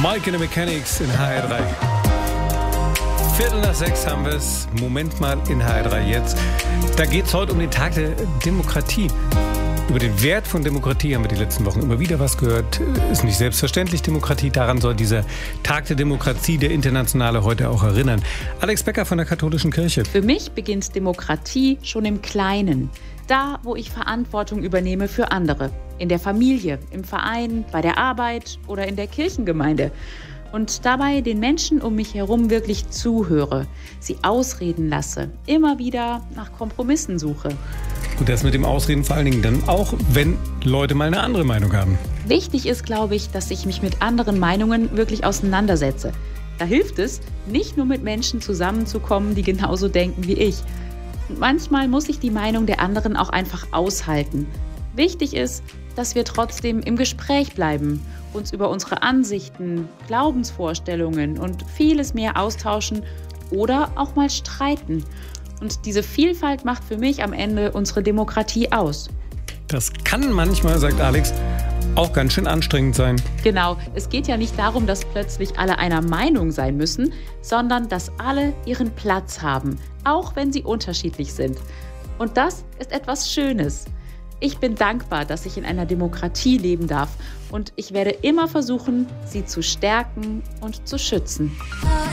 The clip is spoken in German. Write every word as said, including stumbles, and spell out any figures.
Mike and the Mechanics in H R drei. Viertel nach sechs haben wir es. Moment mal in H R drei jetzt. Da geht es heute um den Tag der Demokratie. Über den Wert von Demokratie haben wir die letzten Wochen immer wieder was gehört. Ist nicht selbstverständlich Demokratie. Daran soll dieser Tag der Demokratie, der Internationale, heute auch erinnern. Alex Becker von der Katholischen Kirche. Für mich beginnt Demokratie schon im Kleinen. Da, wo ich Verantwortung übernehme für andere. In der Familie, im Verein, bei der Arbeit oder in der Kirchengemeinde. Und dabei den Menschen um mich herum wirklich zuhöre, sie ausreden lasse, immer wieder nach Kompromissen suche. Und das mit dem Ausreden vor allen Dingen dann auch, wenn Leute mal eine andere Meinung haben. Wichtig ist, glaube ich, dass ich mich mit anderen Meinungen wirklich auseinandersetze. Da hilft es, nicht nur mit Menschen zusammenzukommen, die genauso denken wie ich. Und manchmal muss ich die Meinung der anderen auch einfach aushalten. Wichtig ist, dass wir trotzdem im Gespräch bleiben, uns über unsere Ansichten, Glaubensvorstellungen und vieles mehr austauschen oder auch mal streiten. Und diese Vielfalt macht für mich am Ende unsere Demokratie aus. Das kann manchmal, sagt Alex, auch ganz schön anstrengend sein. Genau, es geht ja nicht darum, dass plötzlich alle einer Meinung sein müssen, sondern dass alle ihren Platz haben, auch wenn sie unterschiedlich sind. Und das ist etwas Schönes. Ich bin dankbar, dass ich in einer Demokratie leben darf und ich werde immer versuchen, sie zu stärken und zu schützen.